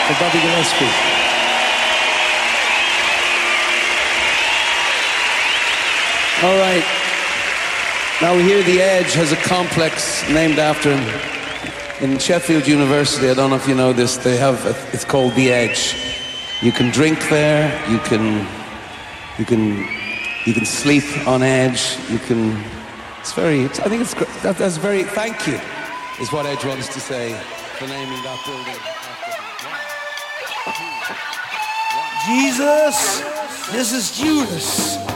for Bobby Gillespie. All right. Now we hear The Edge has a complex named after him. In Sheffield University, I don't know if you know this, it's called The Edge. You can drink there, you can sleep on edge, that's very, thank you, is what Edge wants to say for naming that building after him. Jesus, this is Judas.